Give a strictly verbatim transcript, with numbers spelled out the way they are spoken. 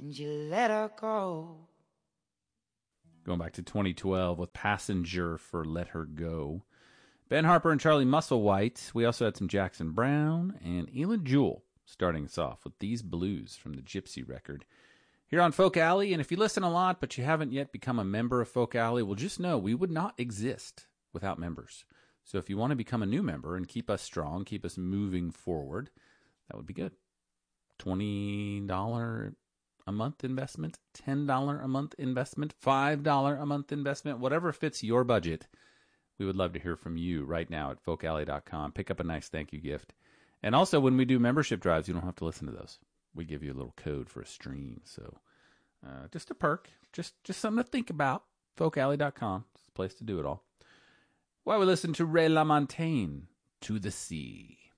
and you let her go. Going back to twenty twelve with Passenger for Let Her Go. Ben Harper and Charlie Musselwhite. We also had some Jackson Browne and Elin Jewell starting us off with These Blues from the Gypsy record. Here on Folk Alley, and if you listen a lot but you haven't yet become a member of Folk Alley, well, just know we would not exist without members. So if you want to become a new member and keep us strong, keep us moving forward, that would be good. twenty dollars a month investment, ten dollars a month investment, five dollars a month investment, whatever fits your budget. We would love to hear from you right now at folk alley dot com. Pick up a nice thank you gift. And also, when we do membership drives, you don't have to listen to those. We give you a little code for a stream. So uh, just a perk, just just something to think about. folk alley dot com. It's the place to do it all. While we listen to Ray LaMontagne, To the Sea.